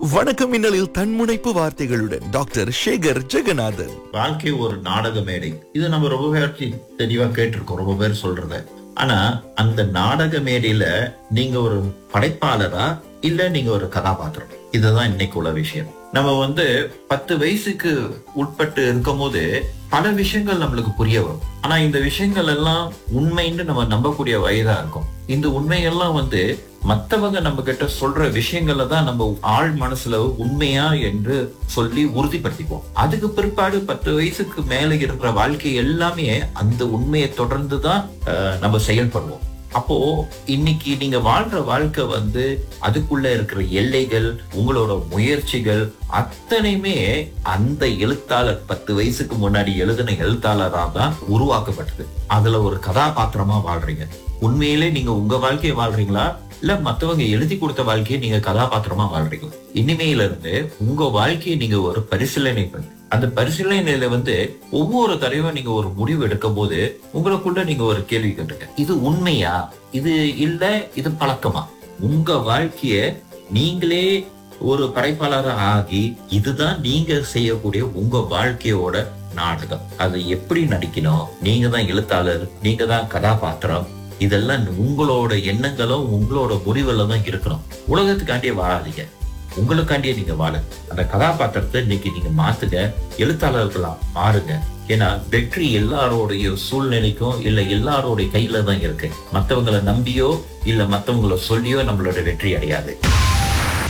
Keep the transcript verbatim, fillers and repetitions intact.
வணக்கம் மின்னலில் தன்முனைப்பு வார்த்தைகளுடன் டாக்டர் சேகர் ஜெகநாதன். வாழ்க்கை ஒரு நாடக மேடை. இது நம்ம ரொம்ப பேர் தெளிவா கேட்டிருக்கோம், ரொம்ப பேர் சொல்றத. ஆனா அந்த நாடக மேடையில நீங்க ஒரு படைப்பாளரா இல்ல நீங்க ஒரு கதாபாத்திரம், இதுதான் இன்னைக்கு உள்ள விஷயம். நம்ம வந்து பத்து வயசுக்கு உட்பட்டு இருக்கும் போது பல விஷயங்கள் நம்மளுக்கு புரிய வரும். ஆனா இந்த விஷயங்கள் எல்லாம் உண்மைன்னு நம்ம நம்பக்கூடிய வயதா இருக்கும். இந்த உண்மையெல்லாம் வந்து மத்தவங்க நம்ம கிட்ட சொல்ற விஷயங்கள்ல தான் நம்ம ஆழ் மனசுல உண்மையா என்று சொல்லி உறுதிப்படுத்திப்போம். அதுக்கு பிற்பாடு பத்து வயசுக்கு மேல இருக்கிற வாழ்க்கை எல்லாமே அந்த உண்மையை தொடர்ந்துதான் நம்ம செயல்படுவோம். அப்போ இன்னைக்கு நீங்க வாழ்ற வாழ்க்கை வந்து அதுக்குள்ள இருக்கிற எல்லைகள், உங்களோட முயற்சிகள் அத்தனையுமே அந்த எழுத்தாளர் பத்து வயசுக்கு முன்னாடி எழுதின எழுத்தாளராக தான் உருவாக்கப்பட்டது. அதுல ஒரு கதாபாத்திரமா வாழ்றீங்க. உண்மையிலே நீங்க உங்க வாழ்க்கையை வாழ்றீங்களா இல்ல மத்தவங்க எழுதி கொடுத்த வாழ்க்கையை நீங்க கதாபாத்திரமா வாழ்றீங்களா? இனிமையில இருந்து உங்க வாழ்க்கையை நீங்க ஒரு பரிசீலனை பண்ணி அந்த பரிசீலனையில வந்து ஒவ்வொரு தடவையும் நீங்க ஒரு முடிவு எடுக்கும் போது உங்களுக்குள்ள நீங்க ஒரு கேள்வி கேட்டுங்க, இது உண்மையா, இது இல்ல இது பழக்கமா? உங்க வாழ்க்கைய நீங்களே ஒரு படைப்பாளர் ஆகி இதுதான் நீங்க செய்யக்கூடிய உங்க வாழ்க்கையோட நாடகம். அது எப்படி நடிக்கணும்? நீங்க தான் எழுத்தாளர், நீங்க தான் கதாபாத்திரம். இதெல்லாம் உங்களோட எண்ணங்களும் உங்களோட முடிவுல தான் இருக்கணும். உலகத்துக்காண்டியே வாழாதீங்க, உங்களுக்காண்டியே நீங்க வாழுங்க. அந்த கதாபாத்திரத்தை இன்னைக்கு நீங்க மாத்துங்க, எழுத்தாளர்களா மாறுங்க. ஏன்னா வெற்றி எல்லாரோடைய சூழ்நிலைக்கும் இல்ல எல்லாரோடைய கையில தான் இருக்கு. மத்தவங்களை நம்பியோ இல்ல மத்தவங்களை சொல்லியோ நம்மளோட வெற்றி அடையாது.